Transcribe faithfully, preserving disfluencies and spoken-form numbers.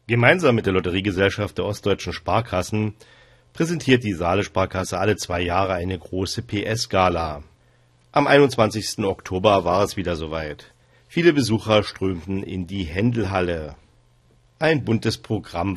Gemeinsam mit der Lotteriegesellschaft der Ostdeutschen Sparkassen präsentiert die Saale Sparkasse alle zwei Jahre eine große P S-Gala. Am einundzwanzigsten Oktober war es wieder soweit. Viele Besucher strömten in die Händelhalle. Ein buntes Programm